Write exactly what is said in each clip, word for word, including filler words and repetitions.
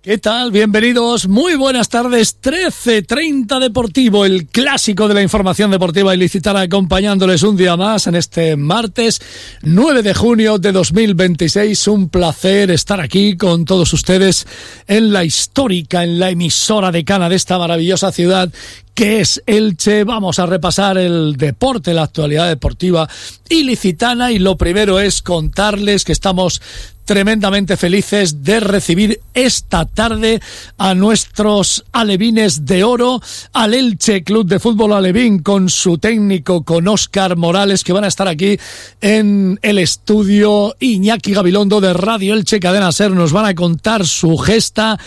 ¿Qué tal? Bienvenidos, muy buenas tardes. Trece treinta Deportivo, el clásico de la información deportiva ilicitana, acompañándoles un día más en este martes nueve de junio de dos mil veintiséis. Un placer estar aquí con todos ustedes en la histórica, en la emisora decana de esta maravillosa ciudad que es Elche. Vamos a repasar el deporte, la actualidad deportiva ilicitana, y lo primero es contarles que estamos tremendamente felices de recibir esta tarde a nuestros alevines de oro, al Elche Club de Fútbol Alevín, con su técnico, con Óscar Morales, que van a estar aquí en el estudio. Iñaki Gabilondo de Radio Elche Cadena Ser nos van a contar su gesta.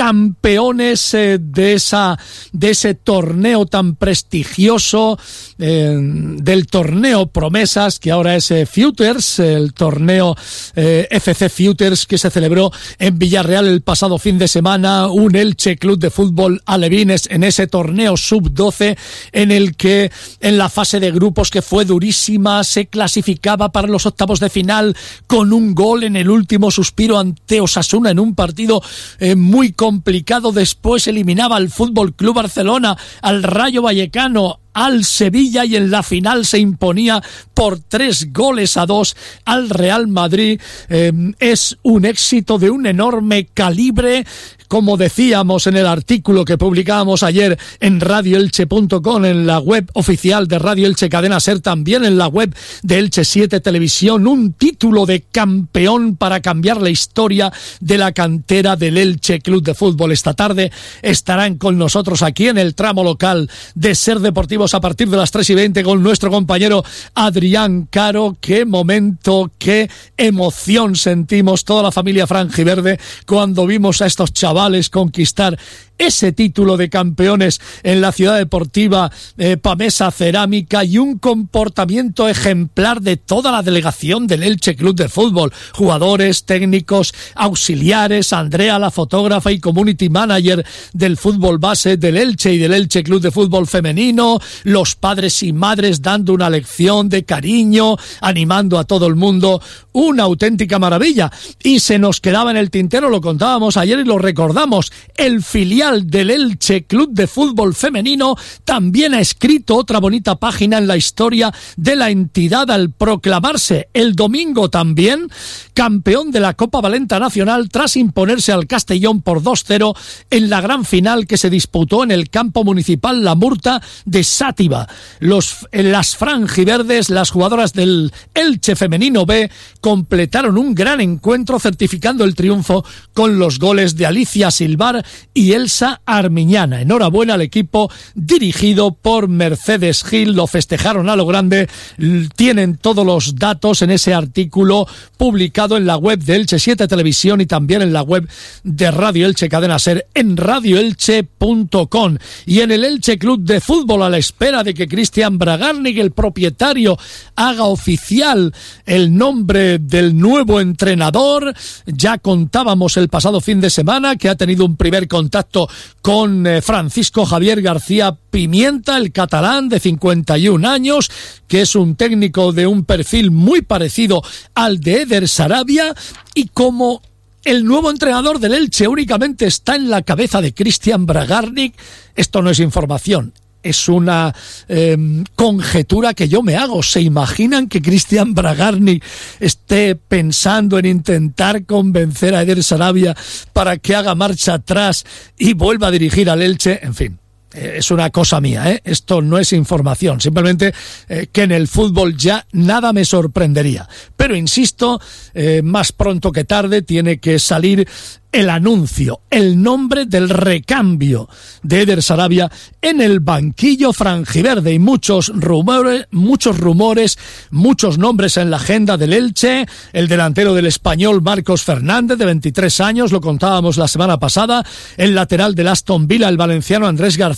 Campeones eh, de esa de ese torneo tan prestigioso, eh, del torneo Promesas, que ahora es eh, Futures, el torneo eh, F C Futures, que se celebró en Villarreal el pasado fin de semana. Un Elche Club de Fútbol Alevines en ese torneo sub doce, en el que en la fase de grupos, que fue durísima, se clasificaba para los octavos de final con un gol en el último suspiro ante Osasuna en un partido eh, muy complicado. Después eliminaba al Fútbol Club Barcelona, al Rayo Vallecano, al Sevilla, y en la final se imponía por tres goles a dos al Real Madrid. Eh, es un éxito de un enorme calibre, como decíamos en el artículo que publicábamos ayer en radio elche punto com, en la web oficial de Radio Elche Cadena Ser, también en la web de Elche siete Televisión. Un título de campeón para cambiar la historia de la cantera del Elche Club de Fútbol. Esta tarde estarán con nosotros aquí en el tramo local de Ser Deportivo a partir de las tres y veinte con nuestro compañero Adrián Caro. Qué momento, qué emoción sentimos toda la familia franjiverde cuando vimos a estos chavales conquistar ese título de campeones en la ciudad deportiva eh, Pamesa Cerámica, y un comportamiento ejemplar de toda la delegación del Elche Club de Fútbol, jugadores, técnicos, auxiliares, Andrea, la fotógrafa y community manager del fútbol base del Elche y del Elche Club de Fútbol femenino, los padres y madres dando una lección de cariño, animando a todo el mundo. Una auténtica maravilla. Y se nos quedaba en el tintero, lo contábamos ayer y lo recordamos, el filial del Elche Club de Fútbol femenino también ha escrito otra bonita página en la historia de la entidad al proclamarse el domingo también campeón de la Copa Valenta Nacional tras imponerse al Castellón por dos cero en la gran final que se disputó en el campo municipal La Murta de Sátiva. Los, las franjiverdes, las jugadoras del Elche Femenino B, completaron un gran encuentro certificando el triunfo con los goles de Alicia Silvar y Elsa Armiñana. Enhorabuena al equipo dirigido por Mercedes Gil, lo festejaron a lo grande. Tienen todos los datos en ese artículo publicado en la web de Elche siete Televisión y también en la web de Radio Elche Cadena Ser en radio elche punto com. Y en el Elche Club de Fútbol, a la espera de que Cristian Bragarnik, el propietario, haga oficial el nombre del nuevo entrenador. Ya contábamos el pasado fin de semana que ha tenido un primer contacto con eh, Francisco Javier García Pimienta, el catalán de cincuenta y un años, que es un técnico de un perfil muy parecido al de Eder Sarabia, y como el nuevo entrenador del Elche únicamente está en la cabeza de Cristian Bragarnik, esto no es información, es una eh, conjetura que yo me hago. ¿Se imaginan que Cristian Bragarnik esté pensando en intentar convencer a Eder Sarabia para que haga marcha atrás y vuelva a dirigir al Elche? En fin, es una cosa mía, ¿eh? Esto no es información, simplemente eh, que en el fútbol ya nada me sorprendería. Pero insisto, eh, más pronto que tarde tiene que salir el anuncio, el nombre del recambio de Eder Sarabia en el banquillo franjiverde, y muchos rumores, muchos rumores, muchos nombres en la agenda del Elche. El delantero del Español, Marcos Fernández, de veintitrés años, lo contábamos la semana pasada. El lateral del Aston Villa, el valenciano Andrés García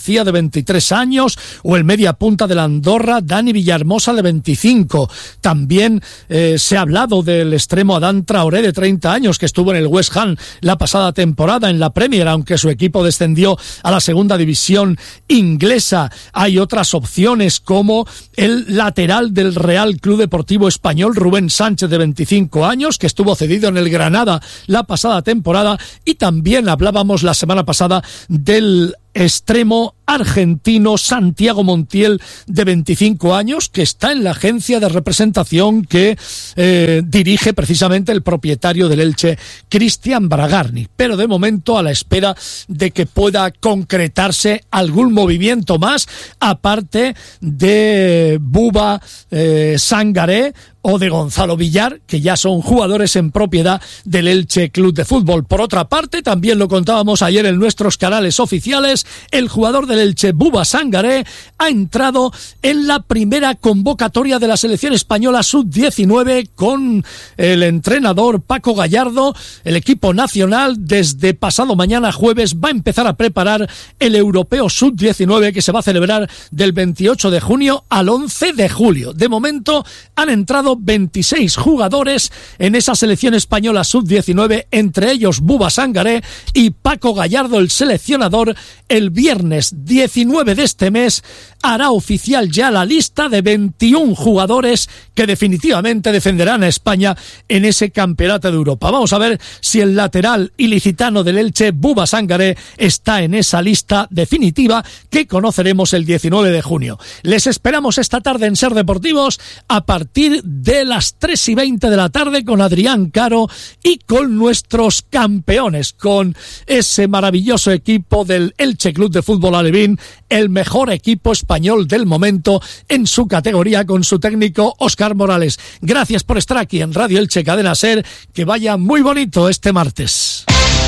García, de veintitrés años, o el media punta del Andorra, Dani Villahermosa, de veinticinco. También eh, se ha hablado del extremo Adán Traoré, de treinta años, que estuvo en el West Ham la pasada temporada en la Premier, aunque su equipo descendió a la segunda división inglesa. Hay otras opciones, como el lateral del Real Club Deportivo Español, Rubén Sánchez, de veinticinco años, que estuvo cedido en el Granada la pasada temporada, y también hablábamos la semana pasada del extremo argentino Santiago Montiel, de veinticinco años, que está en la agencia de representación que eh, dirige precisamente el propietario del Elche, Cristian Bragarni, pero de momento a la espera de que pueda concretarse algún movimiento más, aparte de Buba eh, Sangaré o de Gonzalo Villar, que ya son jugadores en propiedad del Elche Club de Fútbol. Por otra parte, también lo contábamos ayer en nuestros canales oficiales, el jugador del Elche, Buba Sangaré, ha entrado en la primera convocatoria de la selección española sub diecinueve con el entrenador Paco Gallardo. El equipo nacional, desde pasado mañana jueves, va a empezar a preparar el Europeo sub diecinueve, que se va a celebrar del veintiocho de junio al once de julio. De momento han entrado veintiséis jugadores en esa selección española sub diecinueve, entre ellos Buba Sangaré, y Paco Gallardo, el seleccionador, el viernes diecinueve de este mes hará oficial ya la lista de veintiún jugadores que definitivamente defenderán a España en ese campeonato de Europa. Vamos a ver si el lateral ilicitano del Elche, Buba Sangaré, está en esa lista definitiva que conoceremos el diecinueve de junio. Les esperamos esta tarde en Ser Deportivos a partir de las tres y veinte de la tarde con Adrián Caro y con nuestros campeones, con ese maravilloso equipo del Elche Club de Fútbol Alevín, el mejor equipo español del momento en su categoría, con su técnico Óscar Morales. Gracias por estar aquí en Radio Elche Cadena Ser, que vaya muy bonito este martes.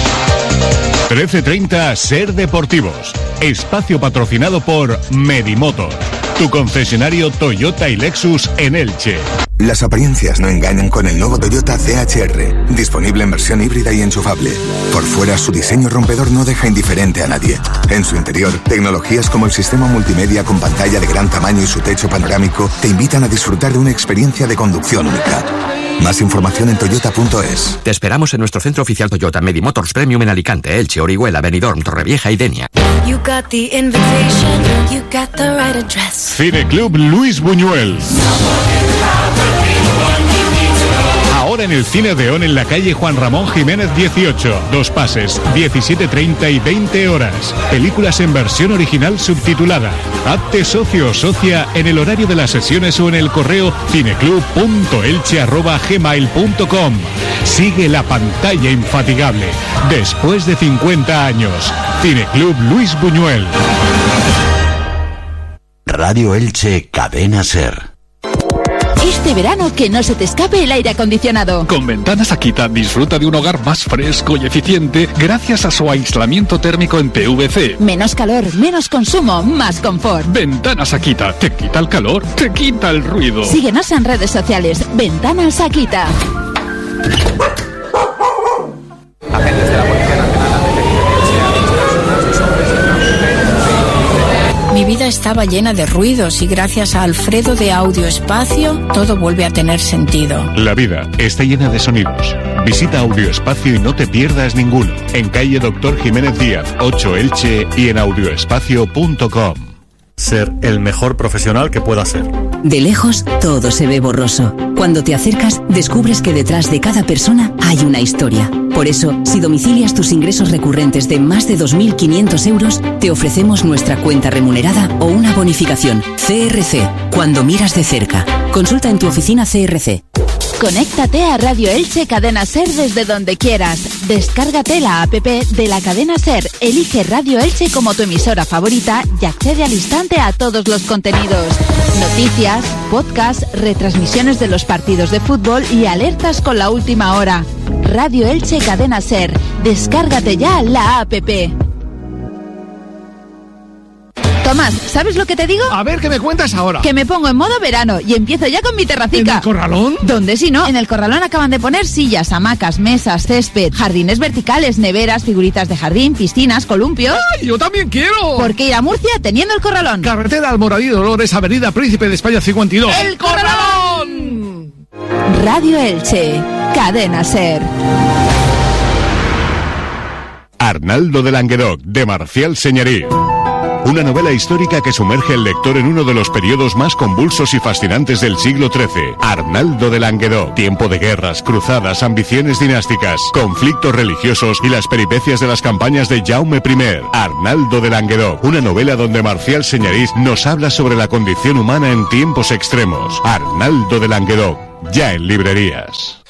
trece treinta Ser Deportivos, espacio patrocinado por Medimotor, tu concesionario Toyota y Lexus en Elche. Las apariencias no engañan con el nuevo Toyota C H R, disponible en versión híbrida y enchufable. Por fuera, su diseño rompedor no deja indiferente a nadie. En su interior, tecnologías como el sistema multimedia con pantalla de gran tamaño y su techo panorámico te invitan a disfrutar de una experiencia de conducción única. Más información en toyota punto es. Te esperamos en nuestro centro oficial Toyota Medimotors Premium en Alicante, Elche, Orihuela, Benidorm, Torrevieja y Denia. You got the invitation, you got the right address. Cineclub Luis Buñuel. Ahora en el Cine Odeón, en la calle Juan Ramón Jiménez dieciocho. Dos pases, diecisiete treinta y veinte horas. Películas en versión original subtitulada. Hazte socio o socia en el horario de las sesiones o en el correo cineclub punto elche arroba gmail punto com. Sigue la pantalla infatigable. Después de cincuenta años. Cineclub Luis Buñuel. Radio Elche Cadena Ser. Este verano que no se te escape el aire acondicionado. Con Ventanas Akita disfruta de un hogar más fresco y eficiente gracias a su aislamiento térmico en P V C. Menos calor, menos consumo, más confort. Ventanas Akita, te quita el calor, te quita el ruido. Síguenos en redes sociales. Ventanas Akita. Agentes de la Policía Nacional han detenido Mi vida estaba llena de ruidos y gracias a Alfredo de Audio Espacio todo vuelve a tener sentido. La vida está llena de sonidos. Visita Audio Espacio y no te pierdas ninguno. En calle Doctor Jiménez Díaz, ocho Elche y en audioespacio punto com. Ser el mejor profesional que pueda ser. De lejos, todo se ve borroso. Cuando te acercas, descubres que detrás de cada persona hay una historia. Por eso, si domicilias tus ingresos recurrentes de más de dos mil quinientos euros, te ofrecemos nuestra cuenta remunerada o una bonificación. C R C, cuando miras de cerca. Consulta en tu oficina C R C. Conéctate a Radio Elche Cadena Ser desde donde quieras. Descárgate la app de la Cadena Ser, elige Radio Elche como tu emisora favorita y accede al instante a todos los contenidos. Noticias, podcasts, retransmisiones de los partidos de fútbol y alertas con la última hora. Radio Elche Cadena Ser. Descárgate ya la app. Tomás, ¿sabes lo que te digo? A ver, ¿qué me cuentas ahora? Que me pongo en modo verano y empiezo ya con mi terracica. ¿En el corralón? ¿Dónde si no? En el corralón acaban de poner sillas, hamacas, mesas, césped, jardines verticales, neveras, figuritas de jardín, piscinas, columpios. ¡Ay, yo también quiero! ¿Por qué ir a Murcia teniendo el corralón? Carretera Almoradí Dolores, Avenida Príncipe de España cincuenta y dos. ¡El corralón! Radio Elche, Cadena SER. Arnaldo de Languedoc, de Marcial Señerí. Una novela histórica que sumerge al lector en uno de los periodos más convulsos y fascinantes del siglo trece. Arnaldo de Languedoc. Tiempo de guerras, cruzadas, ambiciones dinásticas, conflictos religiosos y las peripecias de las campañas de Jaume primero. Arnaldo de Languedoc. Una novela donde Marcial Señerís nos habla sobre la condición humana en tiempos extremos. Arnaldo de Languedoc. Ya en librerías.